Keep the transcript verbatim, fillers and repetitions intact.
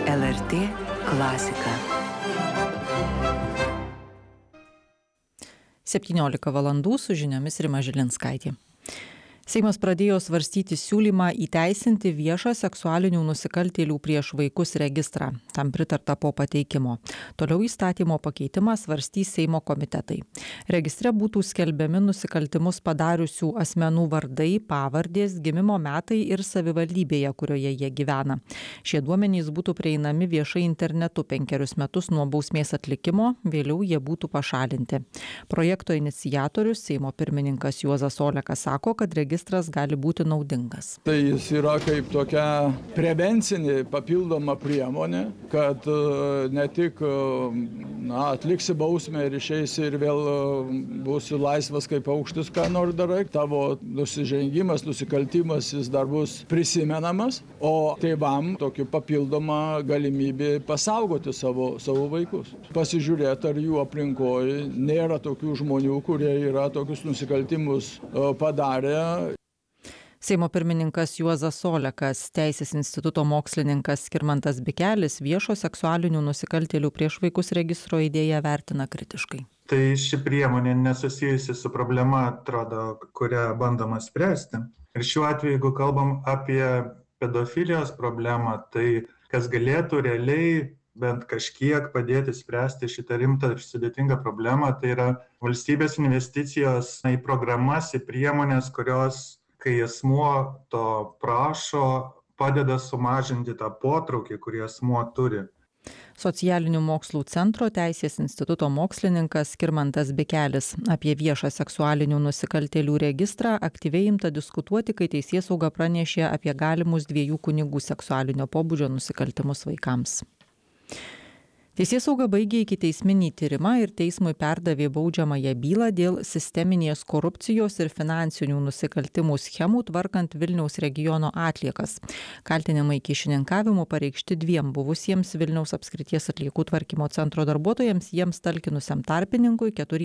L R T klasika. septyniolika valandų su žiniomis Rima Žilinskaitė. Seimas pradėjo svarstyti siūlymą įteisinti viešą seksualinių nusikaltėlių prieš vaikus registrą. Tam pritarta po pateikimo. Toliau įstatymo pakeitimą svarstys Seimo komitetai. Registre būtų skelbiami nusikaltimus padariusių asmenų vardai, pavardės, gimimo metai ir savivaldybėje, kurioje jie gyvena. Šie duomenys būtų prieinami viešai internetu penkerius metus nuo bausmės atlikimo, vėliau jie būtų pašalinti. Projekto iniciatorius, Seimo pirmininkas Juozas Olekas, sako, kad registras registras gali būti naudingas. Tai jis yra kaip tokia prevencinė papildoma priemonė, kad ne tik na, atliksi bausmę ir išeisi ir vėl būsi laisvas kaip paukštis, ką nors darai. Tavo nusižengimas, nusikaltimas jis dar bus prisimenamas, o tėvam tokia papildoma galimybė pasaugoti savo, savo vaikus. Pasižiūrėti, ar jų aplinkoje nėra tokių žmonių, kurie yra tokius nusikaltimus padarę. Seimo pirmininkas Juozas Olekas, Teisės instituto mokslininkas Skirmantas Bikelis viešo seksualinių nusikaltėlių prieš vaikus registro idėją vertina kritiškai. Tai ši priemonė nesusijusi su problema, atrodo, kurią bandoma spręsti. Ir šiuo atveju, jeigu kalbam apie pedofilijos problemą, tai kas galėtų realiai bent kažkiek padėti spręsti šitą rimtą ir sudėtingą problemą, tai yra valstybės investicijos į programas, į priemonės, kurios kai asmuo to prašo, padeda sumažinti tą potraukį, kurį asmuo turi. Socialinių mokslų centro Teisės instituto mokslininkas Skirmantas Bikelis apie viešą seksualinių nusikaltėlių registrą aktyviai imta diskutuoti, kai teisėsauga pranešė apie galimus dviejų kunigų seksualinio pobūdžio nusikaltimus vaikams. Teisėsauga baigė ikiteisminį tyrimą ir teismui perdavė baudžiamąją bylą dėl sisteminės korupcijos ir finansinių nusikaltimų schemų tvarkant Vilniaus regiono atliekas. Kaltinimai kyšininkavimu pareikšti dviem buvusiems Vilniaus apskrities atliekų tvarkymo centro darbuotojams, jiems talkinusiam tarpininkui, keturiems